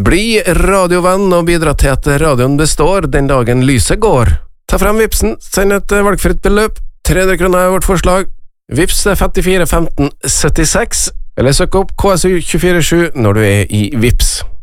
Bli radiovenn og bidra til at radioen består den dagen lyset går. Ta frem Vipsen, send et valgfritt beløp, 300 kroner er vårt forslag. Vips 54 15 76, eller søk opp KSU 247 når du er i Vips.